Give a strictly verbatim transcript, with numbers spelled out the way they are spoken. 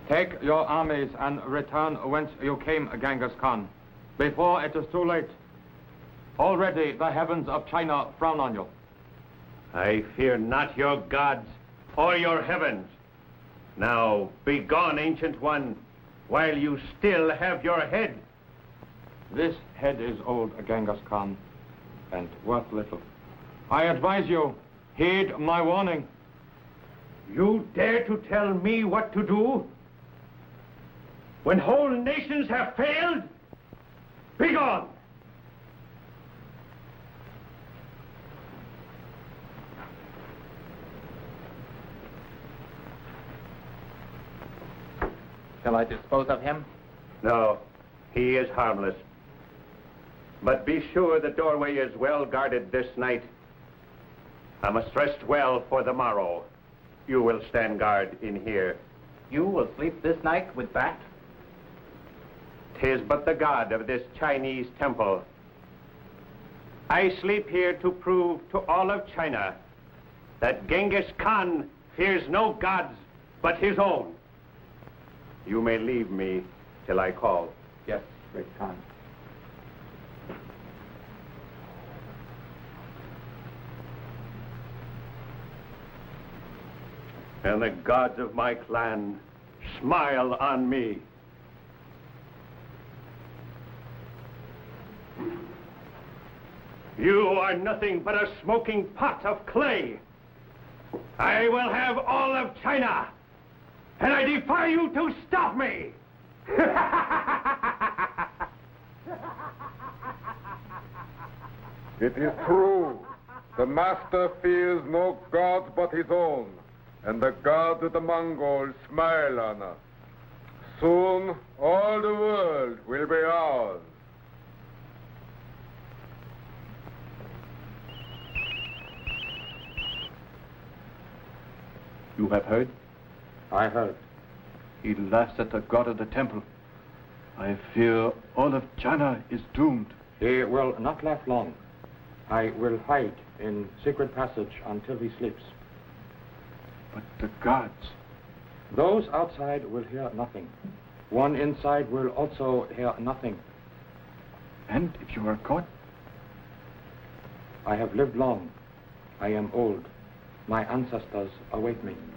Take your armies and return whence you came, Genghis Khan, before it is too late. Already the heavens of China frown on you. I fear not your gods or your heavens. Now, be gone, Ancient One, while you still have your head. This head is old, Genghis Khan, and worth little. I advise you, heed my warning. You dare to tell me what to do? When whole nations have failed? Be gone! Shall I dispose of him? No, he is harmless. But be sure the doorway is well guarded this night. I must rest well for the morrow. You will stand guard in here. You will sleep this night with that? 'Tis but the god of this Chinese temple. I sleep here to prove to all of China that Genghis Khan fears no gods but his own. You may leave me till I call. Yes, great Khan. And the gods of my clan smile on me. You are nothing but a smoking pot of clay. I will have all of China, and I defy you to stop me! It is true. The master fears no gods but his own, and the gods of the Mongols smile on us. Soon, all the world will be ours. You have heard? I heard. He laughs at the god of the temple. I fear all of China is doomed. He will not laugh long. I will hide in secret passage until he sleeps. But the gods... Those outside will hear nothing. One inside will also hear nothing. And if you are caught? I have lived long. I am old. My ancestors await me.